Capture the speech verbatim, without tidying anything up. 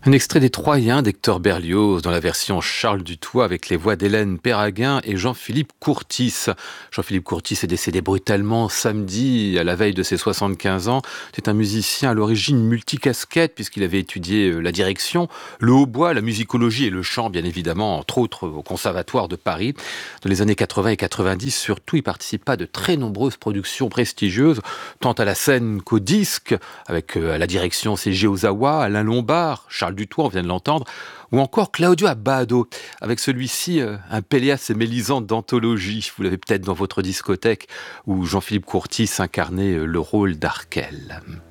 Un extrait des Troyens d'Hector Berlioz dans la version Charles Dutoit avec les voix d'Hélène Péraguin et Jean-Philippe Courtis. Jean-Philippe Courtis est décédé brutalement samedi à la veille de ses soixante-quinze ans. C'est un musicien à l'origine multicasquette puisqu'il avait étudié la direction, le hautbois, la musicologie et le chant bien évidemment, entre autres au Conservatoire de Paris. Dans les années quatre-vingts et quatre-vingt-dix, surtout, il participa à de très nombreuses productions prestigieuses, tant à la scène qu'au disque, avec à la direction Seiji Ozawa, Alain Lombard, Charles Dutoit, on vient de l'entendre, ou encore Claudio Abbado, avec celui-ci, euh, un Péléas et Mélisande d'anthologie. Vous l'avez peut-être dans votre discothèque, où Jean-Philippe Courtis incarnait le rôle d'Arkel.